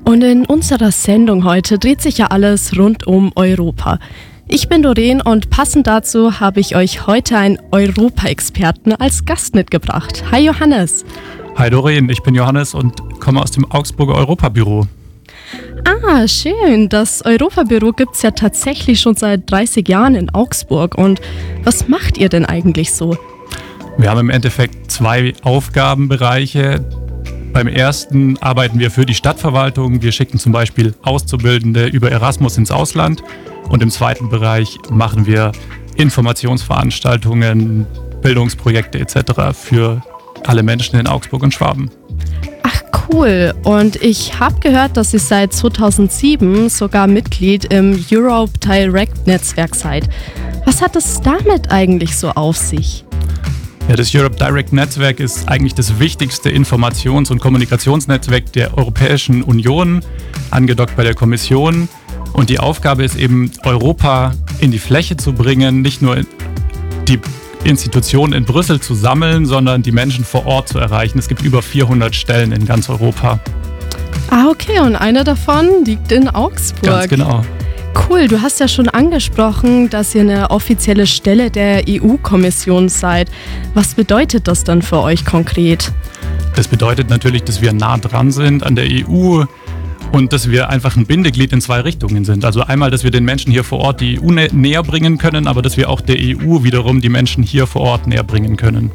Und in unserer Sendung heute dreht sich ja alles rund um Europa. Ich bin Doreen und passend dazu habe ich euch heute einen Europa-Experten als Gast mitgebracht. Hi Johannes. Hi Doreen, ich bin Johannes und komme aus dem Augsburger Europabüro. Ah, schön. Das Europabüro gibt es ja tatsächlich schon seit 30 Jahren in Augsburg. Und was macht ihr denn eigentlich so? Wir haben im Endeffekt zwei Aufgabenbereiche. Beim ersten arbeiten wir für die Stadtverwaltung. Wir schicken zum Beispiel Auszubildende über Erasmus ins Ausland. Und im zweiten Bereich machen wir Informationsveranstaltungen, Bildungsprojekte etc. für alle Menschen in Augsburg und Schwaben. Ach cool. Und ich habe gehört, dass ihr seit 2007 sogar Mitglied im Europe Direct Netzwerk seid. Was hat es damit eigentlich so auf sich? Ja, das Europe Direct Netzwerk ist eigentlich das wichtigste Informations- und Kommunikationsnetzwerk der Europäischen Union, angedockt bei der Kommission. Und die Aufgabe ist eben, Europa in die Fläche zu bringen, nicht nur die Institutionen in Brüssel zu sammeln, sondern die Menschen vor Ort zu erreichen. Es gibt über 400 Stellen in ganz Europa. Ah, okay. Und eine davon liegt in Augsburg. Ganz genau. Cool, du hast ja schon angesprochen, dass ihr eine offizielle Stelle der EU-Kommission seid. Was bedeutet das dann für euch konkret? Das bedeutet natürlich, dass wir nah dran sind an der EU und dass wir einfach ein Bindeglied in zwei Richtungen sind. Also einmal, dass wir den Menschen hier vor Ort die EU näher bringen können, aber dass wir auch der EU wiederum die Menschen hier vor Ort näher bringen können.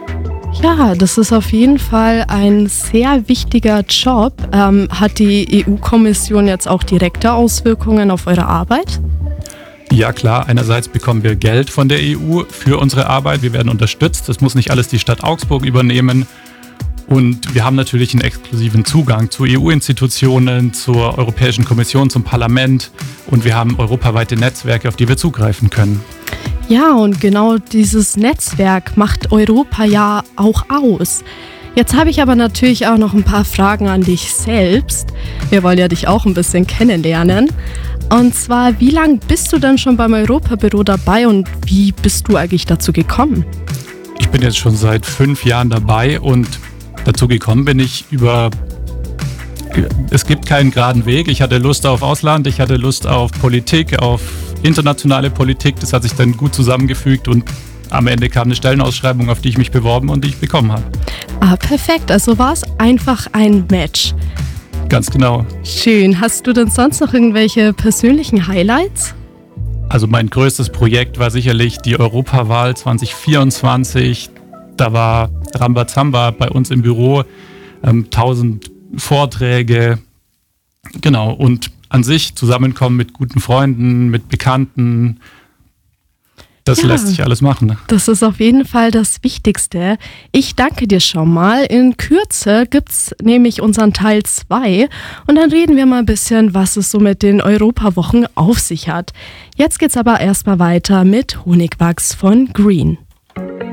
Ja, das ist auf jeden Fall ein sehr wichtiger Job. Hat die EU-Kommission jetzt auch direkte Auswirkungen auf eure Arbeit? Ja klar, einerseits bekommen wir Geld von der EU für unsere Arbeit. Wir werden unterstützt. Das muss nicht alles die Stadt Augsburg übernehmen. Und wir haben natürlich einen exklusiven Zugang zu EU-Institutionen, zur Europäischen Kommission, zum Parlament. Und wir haben europaweite Netzwerke, auf die wir zugreifen können. Ja, und genau dieses Netzwerk macht Europa ja auch aus. Jetzt habe ich aber natürlich auch noch ein paar Fragen an dich selbst. Wir wollen ja dich auch ein bisschen kennenlernen. Und zwar, wie lange bist du denn schon beim Europabüro dabei und wie bist du eigentlich dazu gekommen? Ich bin jetzt schon seit 5 Jahren dabei und dazu gekommen bin ich über... Es gibt keinen geraden Weg. Ich hatte Lust auf Ausland, ich hatte Lust auf Politik, auf internationale Politik. Das hat sich dann gut zusammengefügt und am Ende kam eine Stellenausschreibung, auf die ich mich beworben und die ich bekommen habe. Ah, perfekt. Also war es einfach ein Match. Ganz genau. Schön. Hast du denn sonst noch irgendwelche persönlichen Highlights? Also mein größtes Projekt war sicherlich die Europawahl 2024. Da war Rambazamba bei uns im Büro, 1000 Vorträge, genau, und an sich zusammenkommen mit guten Freunden, mit Bekannten, das lässt sich alles machen. Ne? Das ist auf jeden Fall das Wichtigste. Ich danke dir schon mal. In Kürze gibt's nämlich unseren Teil 2 und dann reden wir mal ein bisschen, was es so mit den Europawochen auf sich hat. Jetzt geht's aber erstmal weiter mit Honigwachs von Green.